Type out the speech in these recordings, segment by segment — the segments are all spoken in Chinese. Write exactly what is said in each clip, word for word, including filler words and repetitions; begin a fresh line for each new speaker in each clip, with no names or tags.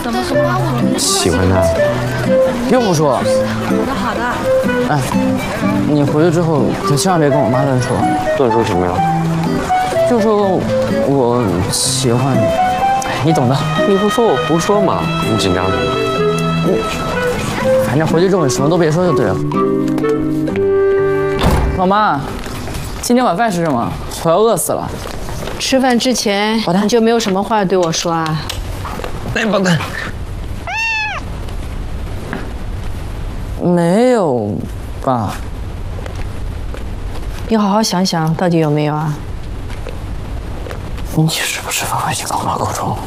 怎么说？
喜欢他。
又不说。
好的好的。
哎，你回去之后可千万别跟我妈乱说。
乱说什么呀？
就说我喜欢你，你懂的。
你不说我胡说嘛？你紧张什么？
反正回去之后你什么都别说就对了。老妈，今天晚饭是什么？我要饿死了。
吃饭之前你就没有什么话对我说啊？
来，宝蛋。
没有吧？
你好好想想，到底有没有啊？
你是不是把外景搞到口中？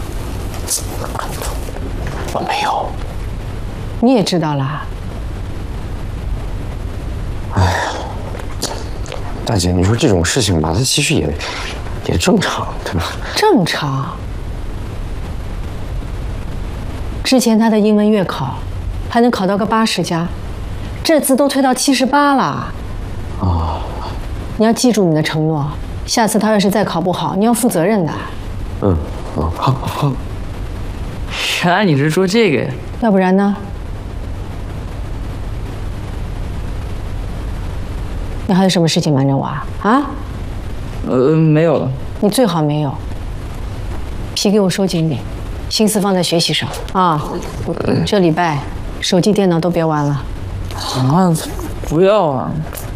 我没有。
你也知道啦。
哎呀，大姐，你说这种事情吧，它其实也也正常，对吧？
正常。之前他的英文月考还能考到个八十加，这次都推到七十八了。
哦。
你要记住你的承诺，下次他要是再考不好，你要负责任的。
嗯嗯，好好。
原来你是说这个呀？
要不然呢？你还有什么事情瞒着我啊？啊？
呃，没有了。
你最好没有。皮给我收紧点，心思放在学习上啊！这礼拜手机、电脑都别玩了。
啊，不要啊！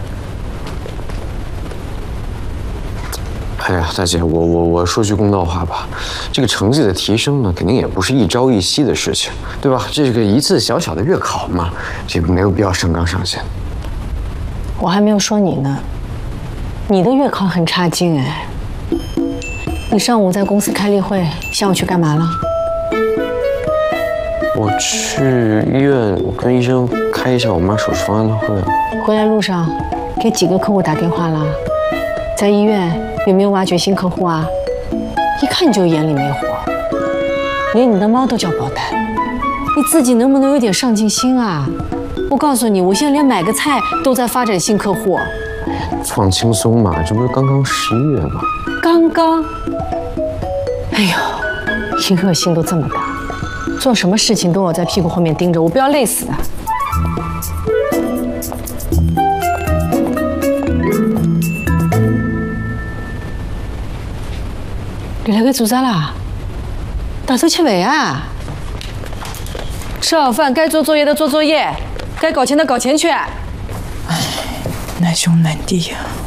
哎呀，大姐，我我我说句公道话吧，这个成绩的提升呢，肯定也不是一朝一夕的事情，对吧？这个一次小小的月考嘛，这没有必要上纲上线。
我还没有说你呢，你的月考很差劲哎。你上午在公司开例会，下午去干嘛了？
我去医院跟医生开一下我妈手术方案的会。
回来路上给几个客户打电话了？在医院有没有挖掘新客户啊？一看就眼里没活，连你的猫都叫宝丹，你自己能不能有点上进心啊？我告诉你，我现在连买个菜都在发展新客户。
放轻松嘛，这不是刚刚十一月吗？
刚刚。哎呦，你恶心都这么大，做什么事情都要在屁股后面盯着，我不要累死的。你来个做啥啦？打算吃饭啊？吃好饭，该做作业的做作业，该搞钱的搞钱去。
唉，难兄难弟呀。